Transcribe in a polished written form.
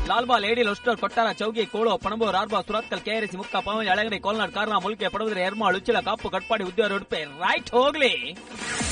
ಲಾಲ್ಬಾಲ್, ಏಡಿ, ಲೊಸ್ಟರ್, ಕೊಟ್ಟಾರ, ಚೌಗಿ, ಕೋಳು, ಪಣಬೂರ್, ಆರ್ಬಾ, ಸುರತ್ಕಲ್, ಕೆಆರ್ಎಸಿ, ಮುಕ್ಕ, ಪವನ್, ಅಳಗಡೆ, ಕೋಲ್ನಾಡ್, ಕಾರ್ನ, ಮುಲ್ಕೆ, ಪಡವದ್ರೆ, ಎರ್ಮಾ, ಉಚ್ಚಿಲ, ಕಾಪು, ಕಟ್ಪಾಡಿ, ಉದ್ಯೋಗ, ಉಡುಪೆ. ರೈಟ್ ಹೋಗ್ಲಿ.